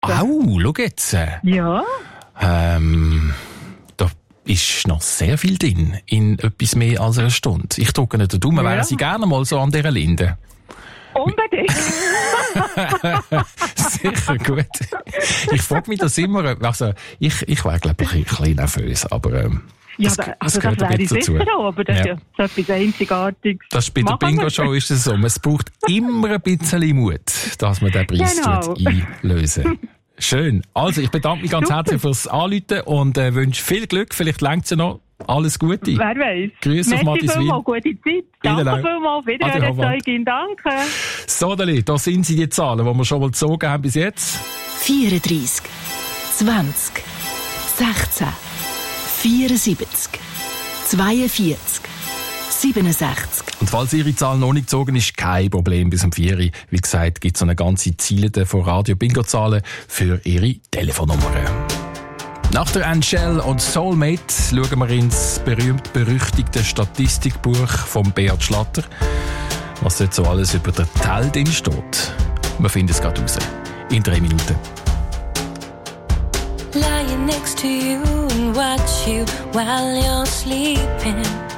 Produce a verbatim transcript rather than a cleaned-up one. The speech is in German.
Wow, schau jetzt. Ja. Ähm, da ist noch sehr viel drin, in etwas mehr als einer Stunde. Ich drücke nicht den Daumen, Ja. wären Sie gerne mal so an dieser Linde? Unbedingt. Sicher, gut. Ich frage mich das immer, also ich, ich wäre glaube ich ein bisschen nervös, aber ähm, Ja, das, da, das also das gehört ein wäre ich bisschen dazu. sicher auch, aber das Ja. ist ja so etwas Einzigartiges. Das ist bei der Machen wir. Bingo-Show ist es so, es braucht immer ein bisschen Mut, dass man den Preis Genau. einlösen. Schön. Also, ich bedanke mich ganz Super. herzlich fürs Anrufen und äh, wünsche viel Glück. Vielleicht längt es ja noch. Alles Gute. Wer weiß. Grüße auf Merci Madiswil. vielmals, gute Zeit. Vielen Danke Dank. vielmals. Ade, Wiederhören, Howard. Zeugin. Danke. So, Dali, da sind sie die Zahlen, die wir schon mal gezogen haben bis jetzt. vierunddreissig, zwanzig, sechzehn, vierundsiebzig, zweiundvierzig, siebenundsechzig. Und falls Ihre Zahl noch nicht gezogen ist, kein Problem. Bis um vier Uhr, wie gesagt, gibt es so eine ganze Ziele von Radio-Bingo-Zahlen für Ihre Telefonnummern. Nach der Angel und Soulmate schauen wir ins berühmt-berüchtigte Statistikbuch von Beat Schlatter. Was dort so alles über den Teil steht. Wir finden es gerade raus. In drei Minuten. Lying next to you and watch you while you're sleeping.